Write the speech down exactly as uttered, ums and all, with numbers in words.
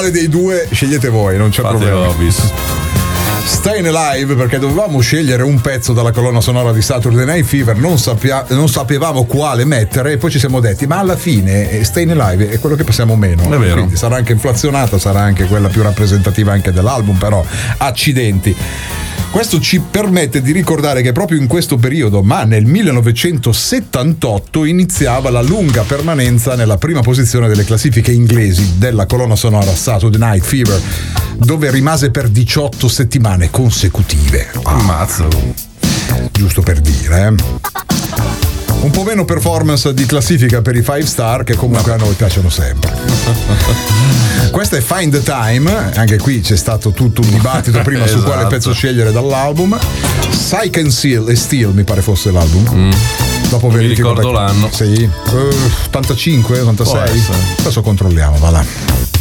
quale dei due scegliete voi, non c'è Fate problema. Obis. Staying Alive, perché dovevamo scegliere un pezzo dalla colonna sonora di Saturday Night Fever, non, sapia- non sapevamo quale mettere, e poi ci siamo detti ma alla fine eh, Staying Alive è quello che passiamo meno, è vero. Quindi sarà anche inflazionata, sarà anche quella più rappresentativa anche dell'album, però accidenti. Questo ci permette di ricordare che proprio in questo periodo, ma nel millenovecentosettantotto, iniziava la lunga permanenza nella prima posizione delle classifiche inglesi della colonna sonora Saturday Night Fever, dove rimase per diciotto settimane consecutive. Ammazza. Giusto per dire, eh. Un po' meno performance di classifica per i five star, che comunque a noi piacciono sempre. Questa è Find the Time, anche qui c'è stato tutto un dibattito prima Esatto. su quale pezzo scegliere dall'album. Psych and Seal e Steel mi pare fosse l'album. Mm. Dopo Mi verifico ricordo perché- l'anno. Sì, uh, ottantacinque, ottantasei. Può essere. Adesso controlliamo, va là.